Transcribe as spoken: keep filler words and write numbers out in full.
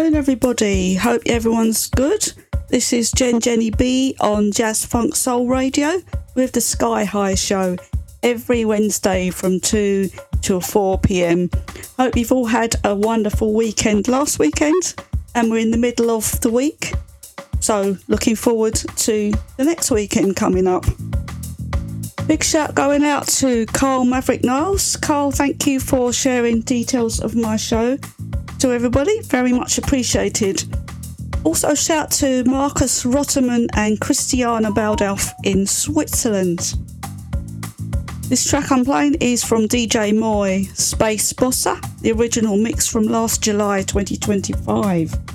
Hello everybody, hope everyone's good. This is Jen Jenny B on Jazz Funk Soul Radio with the Sky High Show every Wednesday from two till four p.m. Hope you've all had a wonderful weekend last weekend and we're in the middle of the week. So looking forward to the next weekend coming up. Big shout going out to Carl Maverick Niles. Carl, thank you for sharing details of my show to everybody, very much appreciated. Also shout to Marcus Rotterman and Christiana Baldauf in Switzerland. This track I'm playing is from D J Moy, Space Bossa, the original mix from last July twenty twenty-five.